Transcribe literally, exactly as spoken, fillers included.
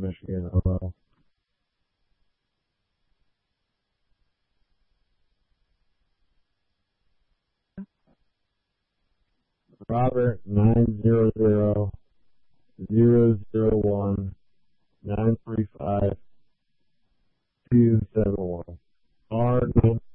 Michigan. Oh well. Robert nine zero zero zero zero one nine three five two seven one. R nine